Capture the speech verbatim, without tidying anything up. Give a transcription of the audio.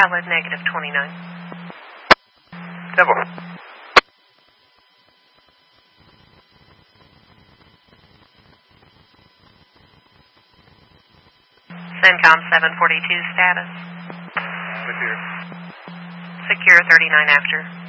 Valid negative twenty-nine. Temple. CENTCOM seven forty-two status. Secure. Secure thirty-nine after.